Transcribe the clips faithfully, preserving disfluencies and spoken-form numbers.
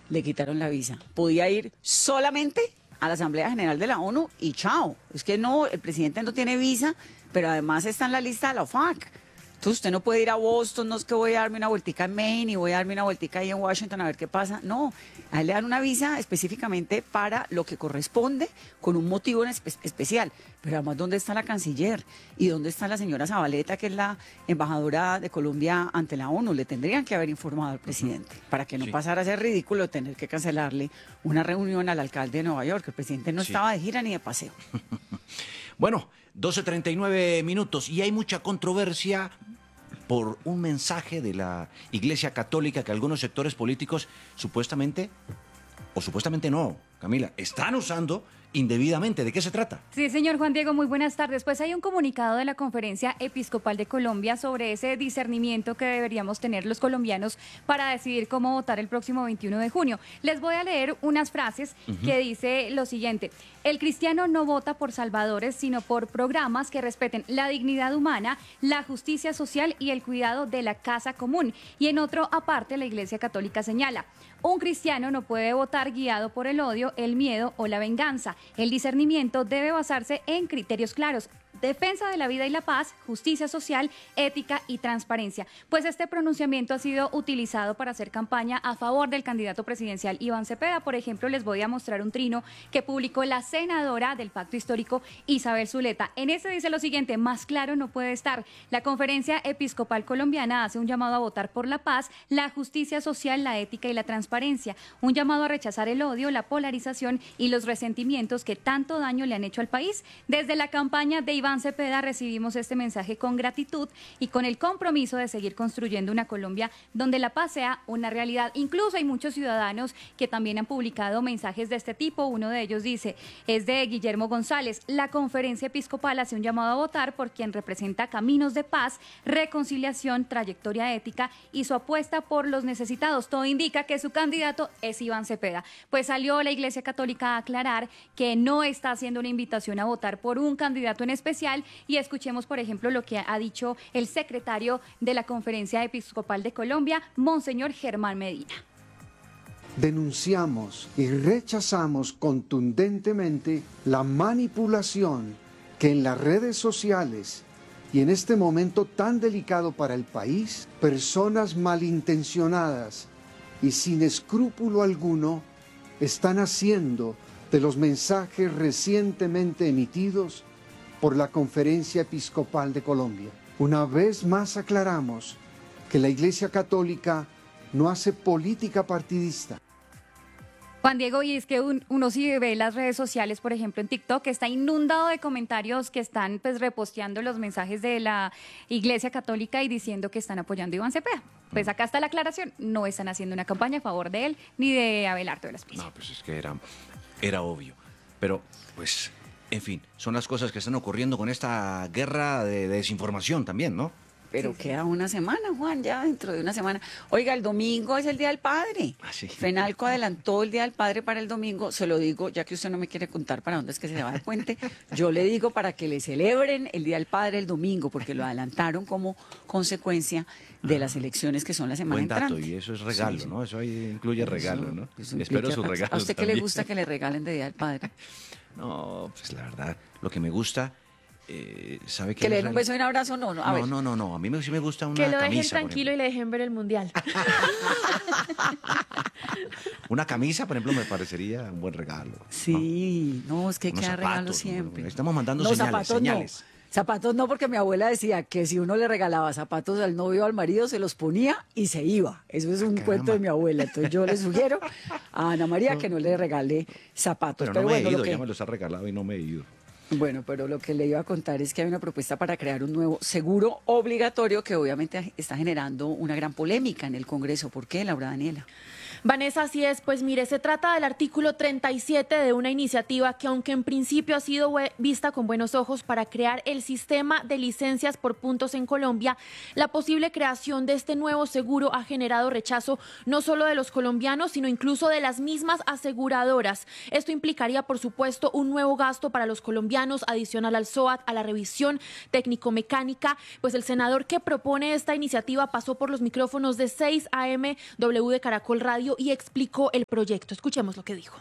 le quitaron la visa. Podía ir solamente a la Asamblea General de la ONU y chao. Es que no, el presidente no tiene visa, pero además está en la lista de la OFAC. Entonces usted no puede ir a Boston, no es que voy a darme una vueltica en Maine y voy a darme una vueltica ahí en Washington a ver qué pasa. No, a él le dan una visa específicamente para lo que corresponde con un motivo en espe- especial. Pero además, ¿dónde está la canciller? ¿Y dónde está la señora Zabaleta, que es la embajadora de Colombia ante la ONU? Le tendrían que haber informado al presidente para que no Sí. pasara a ser ridículo tener que cancelarle una reunión al alcalde de Nueva York. El presidente no Sí. estaba de gira ni de paseo. Bueno, doce treinta y nueve minutos y hay mucha controversia por un mensaje de la Iglesia Católica que algunos sectores políticos supuestamente, o supuestamente no, Camila, están usando indebidamente. ¿De qué se trata? Sí, señor Juan Diego, muy buenas tardes. Pues hay un comunicado de la Conferencia Episcopal de Colombia sobre ese discernimiento que deberíamos tener los colombianos para decidir cómo votar el próximo veintiuno de junio. Les voy a leer unas frases uh-huh. que dice lo siguiente: el cristiano no vota por salvadores, sino por programas que respeten la dignidad humana, la justicia social y el cuidado de la casa común. Y en otro aparte, la Iglesia Católica señala: un cristiano no puede votar guiado por el odio, el miedo o la venganza. El discernimiento debe basarse en criterios claros: defensa de la vida y la paz, justicia social, ética y transparencia. Pues este pronunciamiento ha sido utilizado para hacer campaña a favor del candidato presidencial Iván Cepeda. Por ejemplo, les voy a mostrar un trino que publicó la senadora del Pacto Histórico, Isabel Zuleta. En este dice lo siguiente: más claro no puede estar. La Conferencia Episcopal Colombiana hace un llamado a votar por la paz, la justicia social, la ética y la transparencia. Un llamado a rechazar el odio, la polarización y los resentimientos que tanto daño le han hecho al país. Desde la campaña de Iván Cepeda recibimos este mensaje con gratitud y con el compromiso de seguir construyendo una Colombia donde la paz sea una realidad. Incluso hay muchos ciudadanos que también han publicado mensajes de este tipo. Uno de ellos dice, es de Guillermo González: la Conferencia Episcopal hace un llamado a votar por quien representa caminos de paz, reconciliación, trayectoria ética y su apuesta por los necesitados. Todo indica que su candidato es Iván Cepeda. Pues salió la Iglesia Católica a aclarar que no está haciendo una invitación a votar por un candidato en especial. Y escuchemos, por ejemplo, lo que ha dicho el secretario de la Conferencia Episcopal de Colombia, Monseñor Germán Medina. Denunciamos y rechazamos contundentemente la manipulación que en las redes sociales y en este momento tan delicado para el país, personas malintencionadas y sin escrúpulo alguno están haciendo de los mensajes recientemente emitidos por la Conferencia Episcopal de Colombia. Una vez más aclaramos que la Iglesia Católica no hace política partidista. Juan Diego, y es que un, uno si ve las redes sociales, por ejemplo en TikTok, está inundado de comentarios que están pues reposteando los mensajes de la Iglesia Católica y diciendo que están apoyando a Iván Cepeda. Pues acá está la aclaración: no están haciendo una campaña a favor de él ni de Abelardo de la Espriella. No, pues es que era, era obvio. Pero, pues, en fin, son las cosas que están ocurriendo con esta guerra de, de desinformación también, ¿no? Pero Sí, sí. queda una semana, Juan, ya dentro de una semana. Oiga, el domingo es el Día del Padre. Ah, sí. Fenalco adelantó el Día del Padre para el domingo. Se lo digo, ya que usted no me quiere contar para dónde es que se va a dar puente, yo le digo para que le celebren el Día del Padre el domingo, porque lo adelantaron como consecuencia de las elecciones que son la semana Buen dato, entrante. y eso es regalo, Sí, sí. ¿no? Eso ahí incluye regalo, ¿no? Eso Espero implica- su regalo ¿A usted qué le también. gusta que le regalen de Día del Padre? No, pues la verdad, lo que me gusta, eh, ¿sabe qué? Que le es den un real- beso y un abrazo, no, no. A No, ver. no, no, no, a mí me, sí me gusta una Que lo dejen camisa, por tranquilo y ejemplo. le dejen ver el mundial. Una camisa, por ejemplo, me parecería un buen regalo. ¿no? Sí, no, es que hay que Unos dar regalo zapatos, siempre. ¿no? Estamos mandando No, señales, zapatos señales. no. Zapatos no, porque mi abuela decía que si uno le regalaba zapatos al novio o al marido, se los ponía y se iba. Eso es un caramba. cuento de mi abuela. Entonces yo le sugiero a Ana María que no le regale zapatos. Pero, Pero, no me bueno, he ido, lo que, ya me los ha regalado y no me he ido. bueno, pero lo que le iba a contar es que hay una propuesta para crear un nuevo seguro obligatorio que obviamente está generando una gran polémica en el Congreso. ¿Por qué, Laura Daniela? Vanessa, así es, pues mire, se trata del artículo treinta y siete de una iniciativa que, aunque en principio ha sido we- vista con buenos ojos para crear el sistema de licencias por puntos en Colombia, la posible creación de este nuevo seguro ha generado rechazo no solo de los colombianos, sino incluso de las mismas aseguradoras. Esto implicaría, por supuesto, un nuevo gasto para los colombianos adicional al SOAT, a la revisión técnico-mecánica. Pues el senador que propone esta iniciativa pasó por los micrófonos de seis A M W de Caracol Radio Congreso y explicó el proyecto. Escuchemos lo que dijo.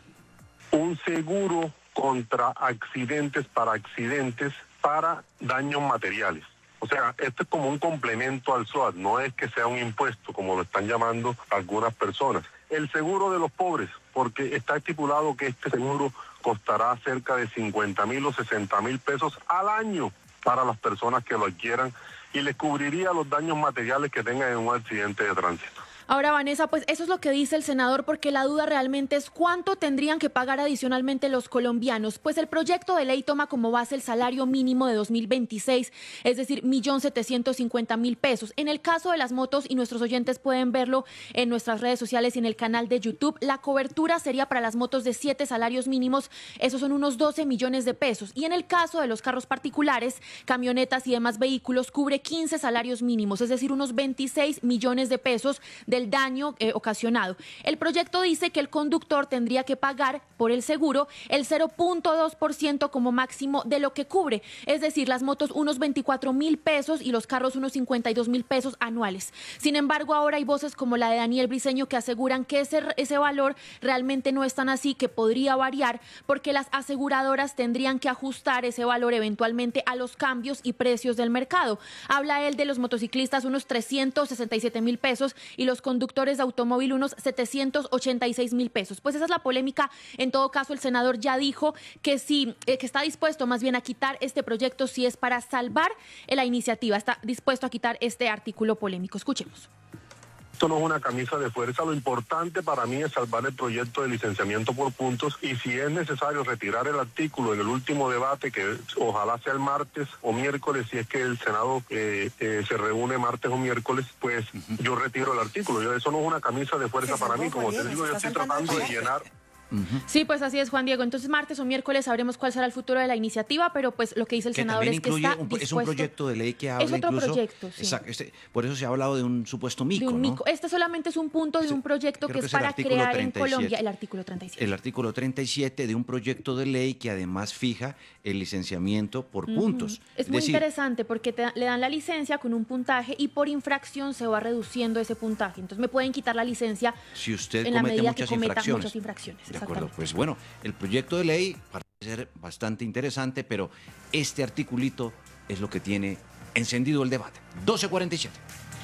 Un seguro contra accidentes para accidentes para daños materiales. O sea, esto es como un complemento al S O A T, no es que sea un impuesto, como lo están llamando algunas personas. El seguro de los pobres, porque está estipulado que este seguro costará cerca de cincuenta mil o sesenta mil pesos al año para las personas que lo adquieran y les cubriría los daños materiales que tengan en un accidente de tránsito. Ahora, Vanessa, pues eso es lo que dice el senador, porque la duda realmente es cuánto tendrían que pagar adicionalmente los colombianos. Pues el proyecto de ley toma como base el salario mínimo de dos mil veintiséis, es decir, un millón setecientos cincuenta mil pesos. En el caso de las motos, y nuestros oyentes pueden verlo en nuestras redes sociales y en el canal de YouTube, la cobertura sería para las motos de siete salarios mínimos, esos son unos doce millones de pesos. Y en el caso de los carros particulares, camionetas y demás vehículos, cubre quince salarios mínimos, es decir, unos veintiséis millones de pesos del daño eh, ocasionado. El proyecto dice que el conductor tendría que pagar por el seguro el cero punto dos por ciento como máximo de lo que cubre, es decir, las motos unos veinticuatro mil pesos y los carros unos cincuenta y dos mil pesos anuales. Sin embargo, ahora hay voces como la de Daniel Briceño que aseguran que ese, ese valor realmente no es tan así, que podría variar porque las aseguradoras tendrían que ajustar ese valor eventualmente a los cambios y precios del mercado. Habla él de los motociclistas unos trescientos sesenta y siete mil pesos y los conductores de automóvil unos setecientos ochenta y seis mil pesos. Pues esa es la polémica. En todo caso, el senador ya dijo que sí, eh, que está dispuesto más bien a quitar este proyecto si es para salvar eh, la iniciativa. Está dispuesto a quitar este artículo polémico. Escuchemos. Esto no es una camisa de fuerza, lo importante para mí es salvar el proyecto de licenciamiento por puntos y si es necesario retirar el artículo en el último debate, que ojalá sea el martes o miércoles, si es que el Senado eh, eh, se reúne martes o miércoles, pues uh-huh. yo retiro el artículo. Yo, eso no es una camisa de fuerza para mí, como te digo, yo estoy tratando de llenar... Uh-huh. Sí, pues así es, Juan Diego. Entonces, martes o miércoles sabremos cuál será el futuro de la iniciativa, pero pues lo que dice el que senador es que está un, dispuesto... Es un proyecto de ley que habla es otro incluso... proyecto, sí. Exacto, este, por eso se ha hablado de un supuesto mico, de un mico. ¿no? Este solamente es un punto de un proyecto que, que es para crear en Colombia el artículo treinta y siete. El artículo treinta y siete de un proyecto de ley que además fija el licenciamiento por uh-huh. puntos. Es, es muy decir, interesante porque te, le dan la licencia con un puntaje y por infracción se va reduciendo ese puntaje. Entonces me pueden quitar la licencia si usted en la comete medida muchas que cometa infracciones. muchas infracciones. De acuerdo, pues bueno, el proyecto de ley parece ser bastante interesante, pero este articulito es lo que tiene encendido el debate. doce cuarenta y siete.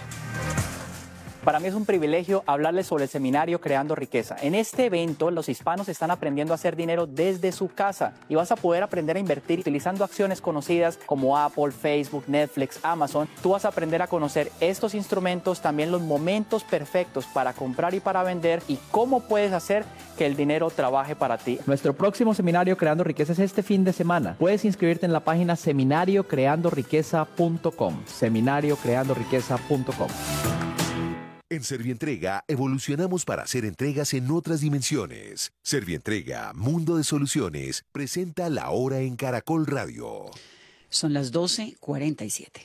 Para mí es un privilegio hablarles sobre el seminario Creando Riqueza. En este evento, los hispanos están aprendiendo a hacer dinero desde su casa y vas a poder aprender a invertir utilizando acciones conocidas como Apple, Facebook, Netflix, Amazon. Tú vas a aprender a conocer estos instrumentos, también los momentos perfectos para comprar y para vender y cómo puedes hacer que el dinero trabaje para ti. Nuestro próximo seminario Creando Riqueza es este fin de semana. Puedes inscribirte en la página seminario creando riqueza punto com. seminario creando riqueza punto com. En Servientrega evolucionamos para hacer entregas en otras dimensiones. Servientrega, Mundo de Soluciones, presenta La Hora en Caracol Radio. Son las doce cuarenta y siete.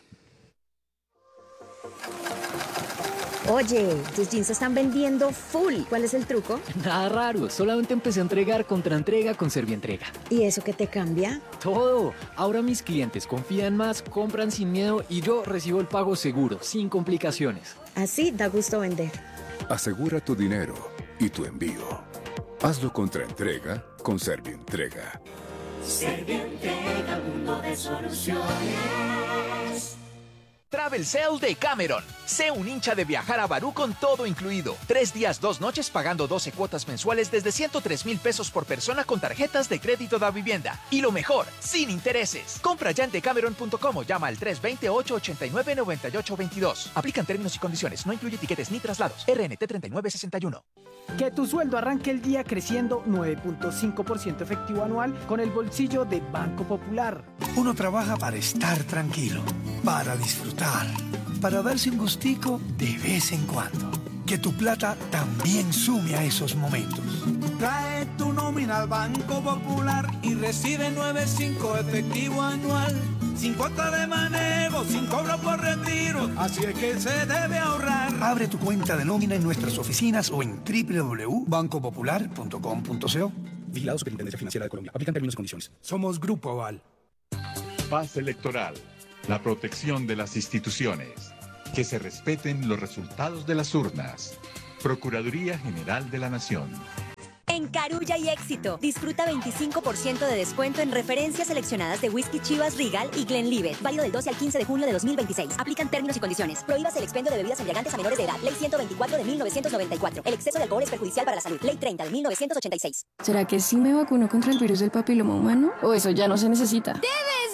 Oye, tus jeans se están vendiendo full. ¿Cuál es el truco? Nada raro, solamente empecé a entregar contraentrega con Servientrega. ¿Y eso qué te cambia? Todo. Ahora mis clientes confían más, compran sin miedo y yo recibo el pago seguro, sin complicaciones. Así da gusto vender. Asegura tu dinero y tu envío. Hazlo contraentrega con Servientrega. Servientrega, mundo de soluciones. Travel Sale de Cameron. Sé un hincha de viajar a Barú con todo incluido. Tres días, dos noches pagando doce cuotas mensuales desde ciento tres mil pesos por persona con tarjetas de crédito da vivienda. Y lo mejor, sin intereses. Compra ya en decameron punto com o llama al tres dos cero, ocho ocho nueve, nueve ocho dos dos. Aplican términos y condiciones. No incluye tiquetes ni traslados. R N T treinta y nueve sesenta y uno. Que tu sueldo arranque el día creciendo nueve punto cinco por ciento efectivo anual con el bolsillo de Banco Popular. Uno trabaja para estar tranquilo, para disfrutar, para darse un gustico de vez en cuando. Que tu plata también sume a esos momentos. Trae tu nómina al Banco Popular y recibe nueve punto cinco efectivo anual. Sin cuota de manejo, sin cobro por retiro. Así es que se debe ahorrar. Abre tu cuenta de nómina en nuestras oficinas o en doble u doble u doble u punto banco popular punto com punto co. Vigilado Superintendencia Financiera de Colombia. Aplican términos y condiciones. Somos Grupo Aval. Paz electoral. La protección de las instituciones. Que se respeten los resultados de las urnas. Procuraduría General de la Nación. En Carulla y Éxito, disfruta veinticinco por ciento de descuento en referencias seleccionadas de Whisky Chivas Regal y Glenlivet. Válido del doce al quince de junio de dos mil veintiséis. Aplican términos y condiciones. Prohíbas el expendio de bebidas embriagantes a menores de edad. Ley ciento veinticuatro de mil novecientos noventa y cuatro. El exceso de alcohol es perjudicial para la salud. Ley treinta de mil novecientos ochenta y seis. ¿Será que sí me vacuno contra el virus del papiloma humano? ¿O eso ya no se necesita? ¡Debe